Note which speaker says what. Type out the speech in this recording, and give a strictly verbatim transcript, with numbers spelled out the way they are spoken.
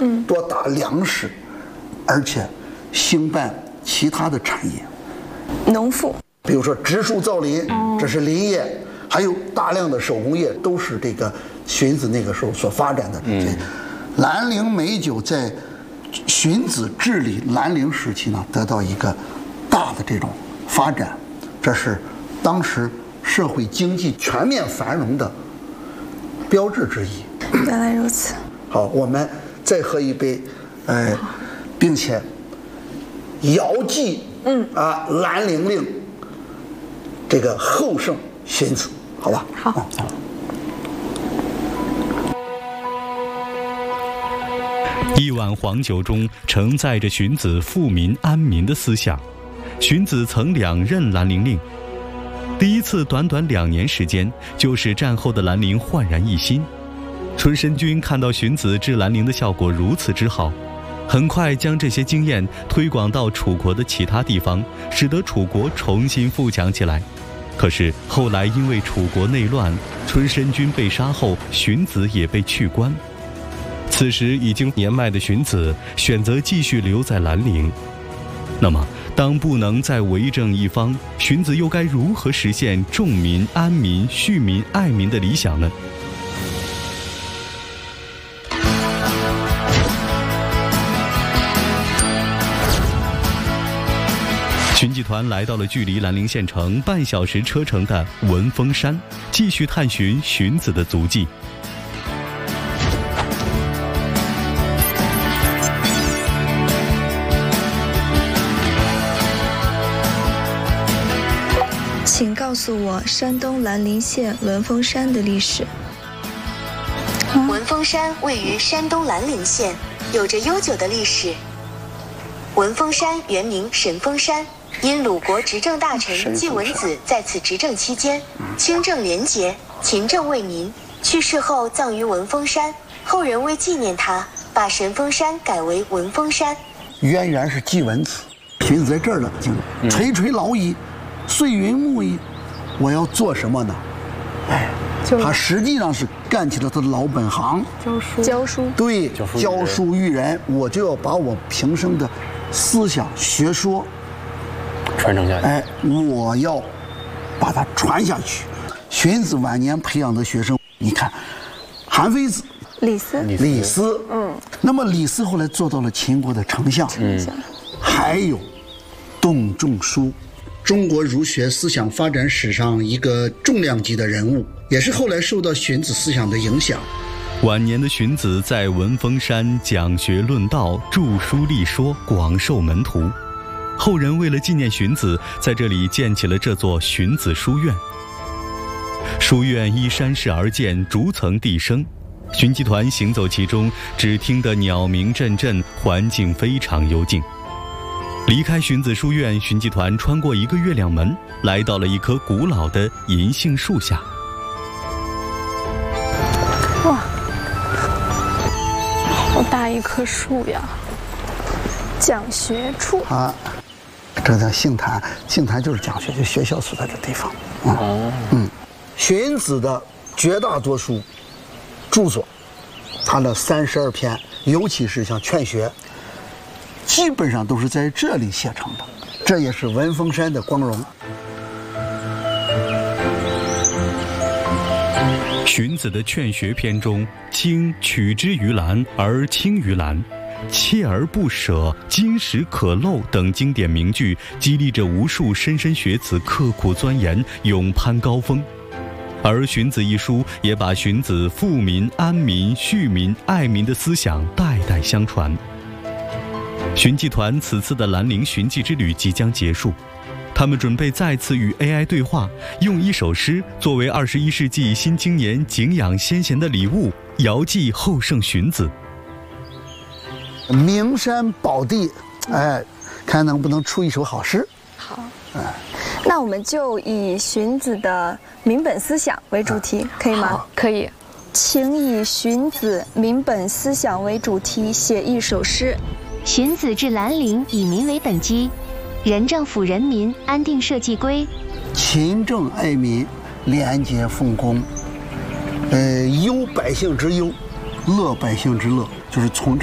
Speaker 1: 嗯，
Speaker 2: 多打粮食，而且兴办其他的产业，
Speaker 1: 农妇，
Speaker 2: 比如说植树造林，这是林业，还有大量的手工业，都是这个荀子那个时候所发展的。嗯，兰陵美酒在荀子治理兰陵时期呢，得到一个大的这种发展，这是当时社会经济全面繁荣的标志之一。
Speaker 1: 原来如此。
Speaker 2: 好，我们再喝一杯，呃，并且遥祭，嗯啊，兰陵令这个后圣荀子，好吧？
Speaker 1: 好。
Speaker 2: 嗯
Speaker 3: 一碗黄酒中承载着荀子富民安民的思想。荀子曾两任兰陵令，第一次短短两年时间，就使战后的兰陵焕然一新。春申君看到荀子治兰陵的效果如此之好，很快将这些经验推广到楚国的其他地方，使得楚国重新富强起来。可是后来因为楚国内乱，春申君被杀后，荀子也被去官。此时已经年迈的荀子选择继续留在兰陵。那么当不能再为政一方，荀子又该如何实现众民安民、恤民爱民的理想呢？荀集团来到了距离兰陵县城半小时车程的文峰山，继续探寻荀子的足迹。
Speaker 1: 请告诉我山东兰陵县文峰山的历史。
Speaker 4: 文峰山位于山东兰陵县，有着悠久的历史。文峰山原名神峰山，因鲁国执政大臣季文子在此执政期间，清正廉洁，勤政为民，去世后葬于文峰山。后人为纪念他，把神峰山改为文峰山。
Speaker 2: 渊源是季文子，荀子在这儿了，经垂垂老矣，岁云木矣，我要做什么呢？哎，他实际上是干起了他的老本行，
Speaker 1: 教书，教书，
Speaker 2: 对，教书育人，我就要把我平生的思想学说
Speaker 5: 传承下去。
Speaker 2: 哎，我要把它传下去。荀子晚年培养的学生，你看，韩非子、
Speaker 1: 李斯、
Speaker 2: 李斯，嗯，那么李斯后来做到了秦国的丞相，
Speaker 1: 丞相，
Speaker 2: 还有董仲舒。中国儒学思想发展史上一个重量级的人物，也是后来受到荀子思想的影响。
Speaker 3: 晚年的荀子在文峰山讲学论道，著书立说，广受门徒。后人为了纪念荀子，在这里建起了这座荀子书院。书院依山势而建，逐层递升。荀集团行走其中，只听得鸟鸣阵阵，环境非常幽静。离开荀子书院，荀集团穿过一个月亮门，来到了一棵古老的银杏树下。
Speaker 6: 哇，好大一棵树呀！讲学处
Speaker 2: 啊，这叫杏坛，杏坛就是讲学，就学校所在的地方。嗯嗯，荀子的绝大多数著作，他的三十二篇，尤其是像《劝学》，基本上都是在这里写成的，这也是文峰山的光荣。
Speaker 3: 荀子的《劝学》篇中，卿取之于兰而轻于兰，锲而不舍，金石可镂等经典名句，激励着无数莘莘学子刻苦钻研，勇攀高峰。而《荀子》一书也把荀子富民、安民、恤民、爱民的思想代代相传。荀集团此次的兰陵荀记之旅即将结束，他们准备再次与 A I 对话，用一首诗作为二十一世纪新青年敬仰先贤的礼物，遥祭后圣荀子。
Speaker 2: 名山宝地，哎，看能不能出一首好诗。
Speaker 1: 好，嗯，那我们就以荀子的民本思想为主题，啊、可以吗？
Speaker 6: 可以。
Speaker 1: 请以荀子民本思想为主题写一首诗。
Speaker 4: 荀子治兰陵，以民为本基，仁政辅人民，安定社稷规。
Speaker 2: 勤政爱民，廉洁奉公，呃，忧百姓之忧，乐百姓之乐，就是从这。